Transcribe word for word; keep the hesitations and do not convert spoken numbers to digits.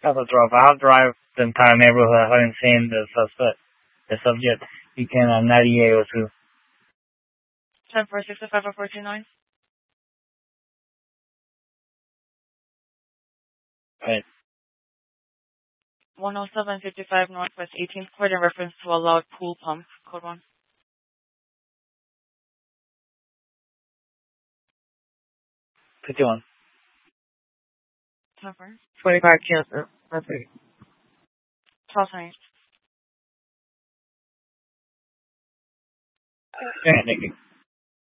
That's a drop. I'll drive the entire neighborhood having seen the suspect, the subject. You can uh, ninety-eight oh two. ten four six five four two nine. Right. one oh seven fifty-five Northwest eighteenth Court in reference to a loud pool pump. Code one. fifty-one. ten four. twenty-five cancel. That's it. twelve twenty. Yeah, thank you.